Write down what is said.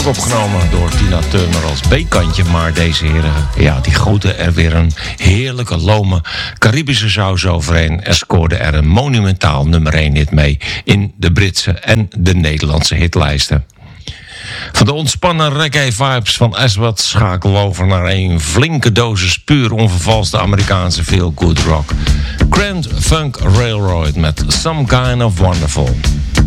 oorspronkelijk opgenomen door Tina Turner als B-kantje. Maar deze heren, ja, die goten er weer een heerlijke, lome Caribische saus overheen. En scoorden er een monumentaal nummer 1 hit mee in de Britse en de Nederlandse hitlijsten. Van de ontspannen reggae-vibes van Aswad schakelen we over naar een flinke dosis puur onvervalste Amerikaanse feel-good rock. Grand Funk Railroad met Some Kind of Wonderful.